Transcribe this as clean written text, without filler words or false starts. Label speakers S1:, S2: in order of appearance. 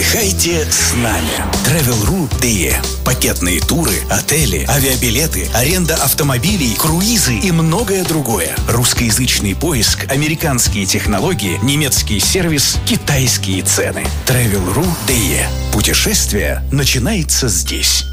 S1: Отдыхайте с нами. Travel.ru.de. Пакетные туры, отели, авиабилеты, аренда автомобилей, круизы и многое другое. Русскоязычный поиск, американские технологии, немецкий сервис, китайские цены. Travel.ru.de. Путешествие начинается здесь.